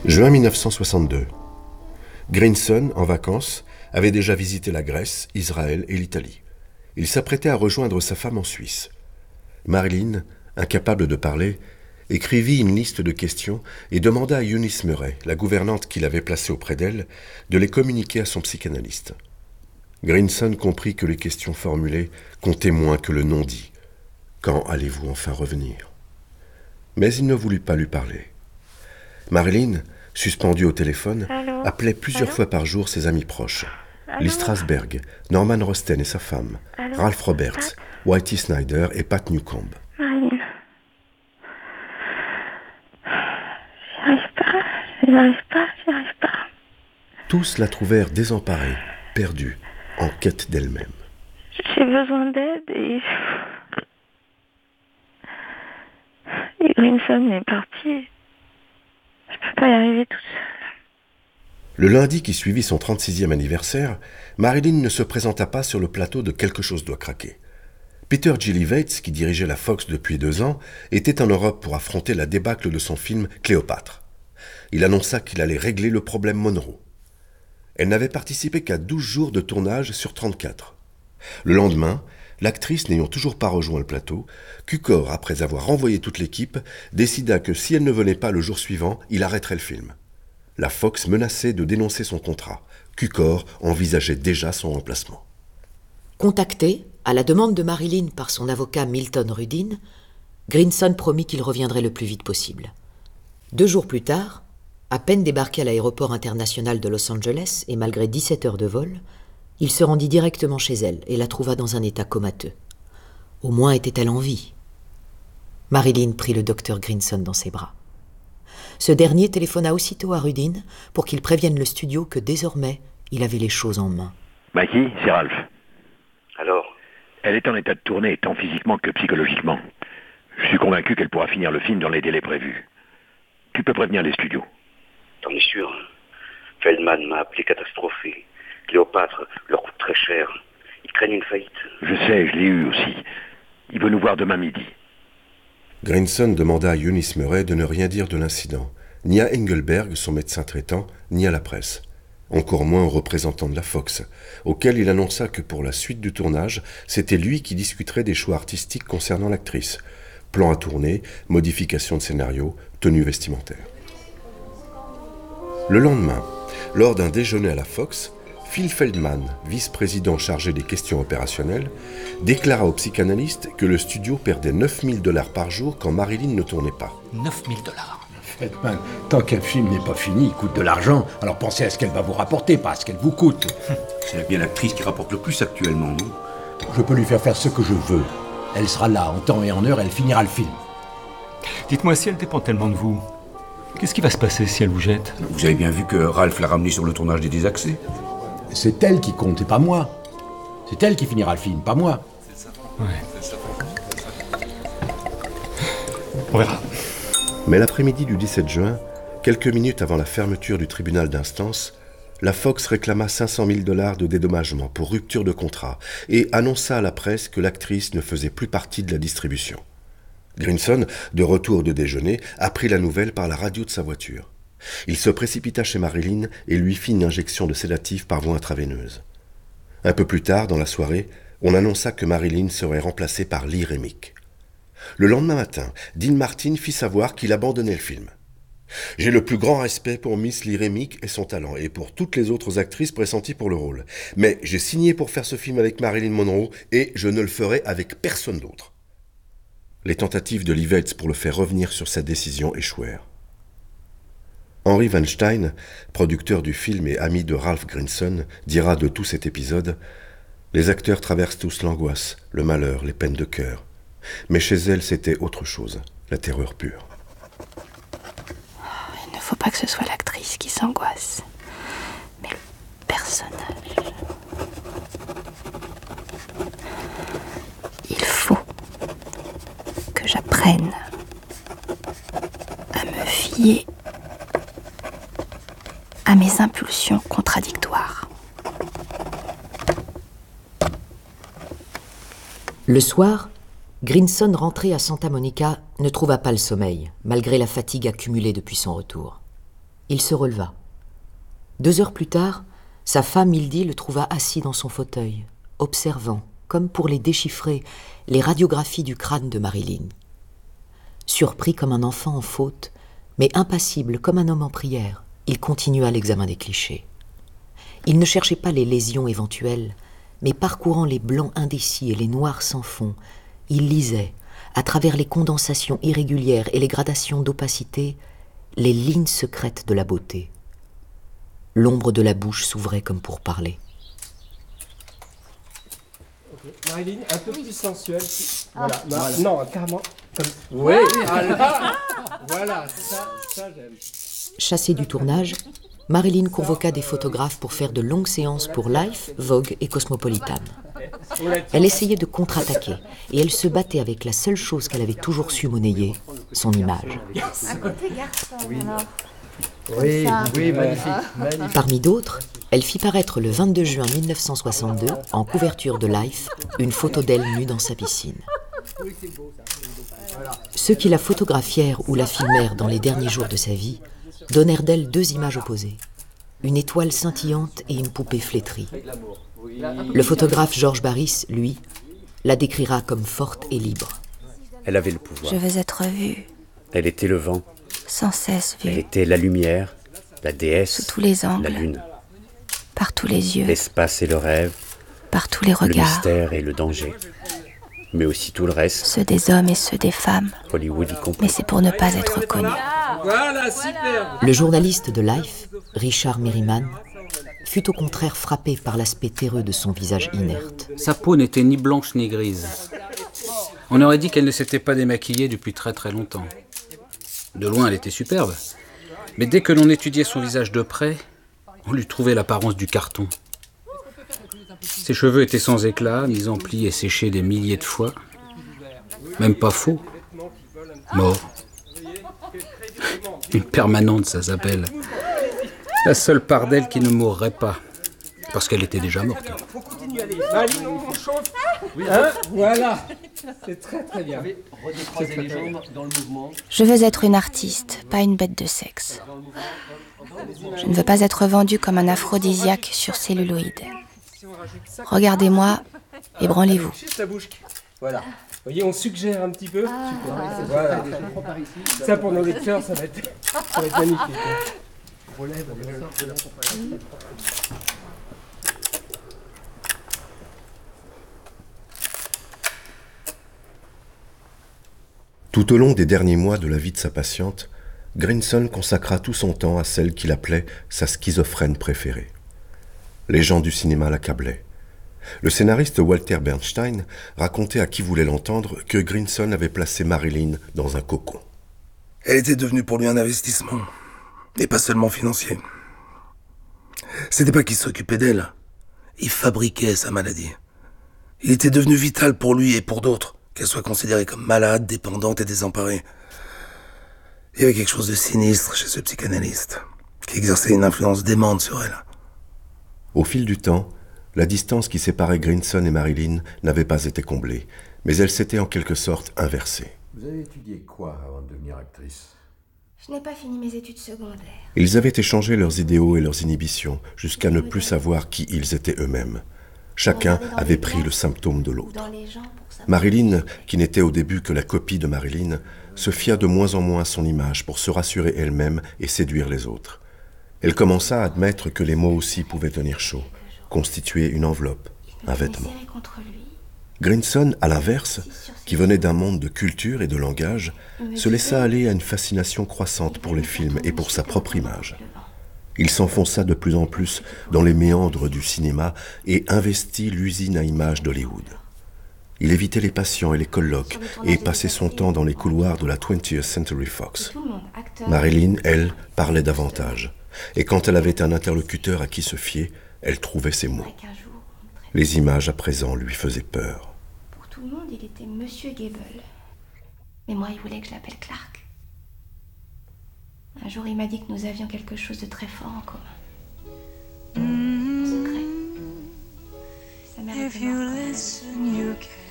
Juin 1962. Grinson, en vacances, avait déjà visité la Grèce, Israël et l'Italie. Il s'apprêtait à rejoindre sa femme en Suisse. Marilyn, incapable de parler, écrivit une liste de questions et demanda à Eunice Murray, la gouvernante qu'il avait placée auprès d'elle, de les communiquer à son psychanalyste. Grinson comprit que les questions formulées comptaient moins que le non-dit. Quand allez-vous enfin revenir ? Mais il ne voulut pas lui parler. Marilyn, suspendue au téléphone, appelait plusieurs fois par jour ses amis proches. Lee Strasberg, Norman Rosten et sa femme, Ralph Roberts, Whitey Snyder et Pat Newcomb. Marilyn. J'y arrive pas. Tous la trouvèrent désemparée, perdue, en quête d'elle-même. J'ai besoin d'aide et Grinson est parti. Je peux pas y arriver toute seule. Le lundi qui suivit son 36e anniversaire, Marilyn ne se présenta pas sur le plateau de Quelque chose doit craquer. Peter Gillivates, qui dirigeait la Fox depuis 2 ans, était en Europe pour affronter la débâcle de son film Cléopâtre. Il annonça qu'il allait régler le problème Monroe. Elle n'avait participé qu'à 12 jours de tournage sur 34. Le lendemain, l'actrice n'ayant toujours pas rejoint le plateau, Cukor, après avoir renvoyé toute l'équipe, décida que si elle ne venait pas le jour suivant, il arrêterait le film. La Fox menaçait de dénoncer son contrat. Cukor envisageait déjà son remplacement. Contacté, à la demande de Marilyn par son avocat Milton Rudin, Grinson promit qu'il reviendrait le plus vite possible. 2 jours plus tard, à peine débarqué à l'aéroport international de Los Angeles et malgré 17 heures de vol, il se rendit directement chez elle et la trouva dans un état comateux. Au moins était-elle en vie. Marilyn prit le docteur Grinson dans ses bras. Ce dernier téléphona aussitôt à Rudin pour qu'il prévienne le studio que désormais, il avait les choses en main. Mikey, c'est Ralph. Alors ? Elle est en état de tournée, tant physiquement que psychologiquement. Je suis convaincu qu'elle pourra finir le film dans les délais prévus. Tu peux prévenir les studios. T'en es sûr ? Feldman m'a appelé catastrophé. Cléopâtre leur coûte très cher. Ils craignent une faillite. Je sais, je l'ai eu aussi. Il veut nous voir demain midi. Grinson demanda à Eunice Murray de ne rien dire de l'incident, ni à Engelberg, son médecin traitant, ni à la presse. Encore moins aux représentants de la Fox, auquel il annonça que pour la suite du tournage, c'était lui qui discuterait des choix artistiques concernant l'actrice. Plan à tourner, modification de scénario, tenue vestimentaire. Le lendemain, lors d'un déjeuner à la Fox, Phil Feldman, vice-président chargé des questions opérationnelles, déclara au psychanalyste que le studio perdait $9 000 par jour quand Marilyn ne tournait pas. $9 000 Feldman, tant qu'un film n'est pas fini, il coûte de l'argent, alors pensez à ce qu'elle va vous rapporter, pas à ce qu'elle vous coûte. C'est bien l'actrice qui rapporte le plus actuellement, non ? Je peux lui faire ce que je veux. Elle sera là en temps et en heure, elle finira le film. Dites-moi, si elle dépend tellement de vous, qu'est-ce qui va se passer si elle vous jette ? Vous avez bien vu que Ralph l'a ramené sur le tournage des Désaxés. C'est elle qui compte et pas moi. C'est elle qui finira le film, pas moi. Ouais. On verra. Mais l'après-midi du 17 juin, quelques minutes avant la fermeture du tribunal d'instance, la Fox réclama $500 000 de dédommagement pour rupture de contrat et annonça à la presse que l'actrice ne faisait plus partie de la distribution. Grinson, de retour de déjeuner, apprit la nouvelle par la radio de sa voiture. Il se précipita chez Marilyn et lui fit une injection de sédatif par voie intraveineuse. Un peu plus tard, dans la soirée, on annonça que Marilyn serait remplacée par Lee Remick. Le lendemain matin, Dean Martin fit savoir qu'il abandonnait le film. « J'ai le plus grand respect pour Miss Lee Remick et son talent, et pour toutes les autres actrices pressenties pour le rôle. Mais j'ai signé pour faire ce film avec Marilyn Monroe, et je ne le ferai avec personne d'autre. » Les tentatives de Livetz pour le faire revenir sur sa décision échouèrent. Henry Weinstein, producteur du film et ami de Ralph Grinson, dira de tout cet épisode « Les acteurs traversent tous l'angoisse, le malheur, les peines de cœur. Mais chez elle, c'était autre chose, la terreur pure. » Il ne faut pas que ce soit l'actrice qui s'angoisse, mais le personnage. Il faut que j'apprenne à me fier à mes impulsions contradictoires. Le soir, Grinson, rentré à Santa Monica, ne trouva pas le sommeil, malgré la fatigue accumulée depuis son retour. Il se releva. 2 heures plus tard, sa femme Mildy le trouva assis dans son fauteuil, observant, comme pour les déchiffrer, les radiographies du crâne de Marilyn. Surpris comme un enfant en faute, mais impassible comme un homme en prière, il continua l'examen des clichés. Il ne cherchait pas les lésions éventuelles, mais parcourant les blancs indécis et les noirs sans fond, il lisait, à travers les condensations irrégulières et les gradations d'opacité, les lignes secrètes de la beauté. L'ombre de la bouche s'ouvrait comme pour parler. Okay. Marilyn, un peu plus sensuelle. Voilà. Non, carrément. Oui, voilà, ça j'aime. Chassée du tournage, Marilyn convoqua des photographes pour faire de longues séances pour Life, Vogue et Cosmopolitan. Elle essayait de contre-attaquer et elle se battait avec la seule chose qu'elle avait toujours su monnayer, son image. Un côté garçon, alors. Oui, magnifique. Parmi d'autres, elle fit paraître le 22 juin 1962, en couverture de Life, une photo d'elle nue dans sa piscine. Ceux qui la photographièrent ou la filmèrent dans les derniers jours de sa vie donnèrent d'elle 2 images opposées, une étoile scintillante et une poupée flétrie. Le photographe Georges Barris, lui, la décrira comme forte et libre. Elle avait le pouvoir. Je veux être vue. Elle était le vent. Sans cesse vue. Elle était la lumière, la déesse, sous tous les angles, la lune. Par tous les yeux. L'espace et le rêve. Par tous les regards. Le mystère et le danger. Mais aussi tout le reste. Ceux des hommes et ceux des femmes. Hollywood y compris. Mais c'est pour ne pas être connu. Voilà, super. Le journaliste de Life, Richard Merriman, fut au contraire frappé par l'aspect terreux de son visage inerte. Sa peau n'était ni blanche ni grise. On aurait dit qu'elle ne s'était pas démaquillée depuis très très longtemps. De loin, elle était superbe. Mais dès que l'on étudiait son visage de près, on lui trouvait l'apparence du carton. Ses cheveux étaient sans éclat, mis en plis et séchés des milliers de fois. Même pas faux. Mort. Une permanente, ça s'appelle. La seule part d'elle qui ne mourrait pas. Parce qu'elle était déjà morte. Faut continuer à aller. Marilyn, on chauffe. Hein? Voilà. C'est très très bien. Redécroiser les jambes dans le mouvement. Je veux être une artiste, pas une bête de sexe. Je ne veux pas être vendue comme un aphrodisiaque sur celluloïd. Regardez-moi et branlez-vous. Voilà. Vous voyez, on suggère un petit peu. Voilà. Ça pour nos lecteurs, ça va être magnifique. Tout au long des derniers mois de la vie de sa patiente, Grinson consacra tout son temps à celle qu'il appelait sa schizophrène préférée. Les gens du cinéma l'accablaient. Le scénariste Walter Bernstein racontait à qui voulait l'entendre que Grinson avait placé Marilyn dans un cocon. Elle était devenue pour lui un investissement, et pas seulement financier. C'était pas qu'il s'occupait d'elle, il fabriquait sa maladie. Il était devenu vital pour lui et pour d'autres, qu'elle soit considérée comme malade, dépendante et désemparée. Il y avait quelque chose de sinistre chez ce psychanalyste, qui exerçait une influence démente sur elle. Au fil du temps, la distance qui séparait Grinson et Marilyn n'avait pas été comblée, mais elle s'était en quelque sorte inversée. Vous avez étudié quoi avant de devenir actrice ? Je n'ai pas fini mes études secondaires. Ils avaient échangé leurs idéaux et leurs inhibitions jusqu'à ne plus savoir qui ils étaient eux-mêmes. Chacun avait pris le symptôme de l'autre. Marilyn, qui n'était au début que la copie de Marilyn, se fia de moins en moins à son image pour se rassurer elle-même et séduire les autres. Elle commença à admettre que les mots aussi pouvaient tenir chaud, constituer une enveloppe, un vêtement. Grinson, à l'inverse, qui venait d'un monde de culture et de langage, se laissa aller à une fascination croissante pour les films et pour sa propre image. Il s'enfonça de plus en plus dans les méandres du cinéma et investit l'usine à images d'Hollywood. Il évitait les patients et les colloques et passait son temps dans les couloirs de la 20th Century Fox. Marilyn, elle, parlait davantage. Et quand elle avait un interlocuteur à qui se fier, elle trouvait ses mots. Les images à présent lui faisaient peur. Pour tout le monde, il était Monsieur Gable. Mais moi, il voulait que je l'appelle Clark. Un jour, il m'a dit que nous avions quelque chose de très fort en commun. Un secret. Sa mère était morte quand elle avait...